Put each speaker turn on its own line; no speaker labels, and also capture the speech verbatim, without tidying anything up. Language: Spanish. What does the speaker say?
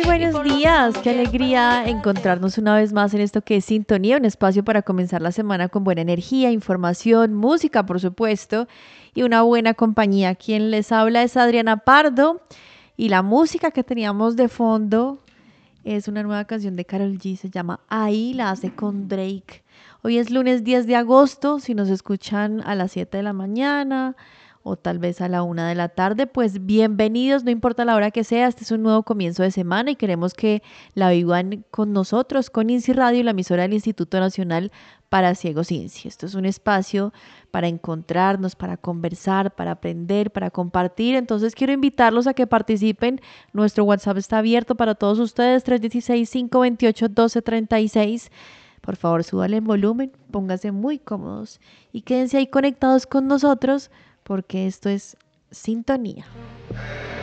Buenos días, qué alegría encontrarnos una vez más en esto que es Sintonía, un espacio para comenzar la semana con buena energía, información, música, por supuesto, y una buena compañía. Quien les habla es Adriana Pardo y la música que teníamos de fondo es una nueva canción de Karol G, se llama Ahí, la hace con Drake. Hoy es lunes diez de agosto, si nos escuchan a las siete de la mañana o tal vez a la una de la tarde, pues bienvenidos, no importa la hora que sea, este es un nuevo comienzo de semana y queremos que la vivan con nosotros, con INSI Radio, la emisora del Instituto Nacional para Ciegos INSI. Esto es un espacio para encontrarnos, para conversar, para aprender, para compartir. Entonces quiero invitarlos a que participen. Nuestro WhatsApp está abierto para todos ustedes, tres uno seis, cinco dos ocho, uno dos tres seis. Por favor, súbale el volumen, pónganse muy cómodos y quédense ahí conectados con nosotros porque esto es Sintonía.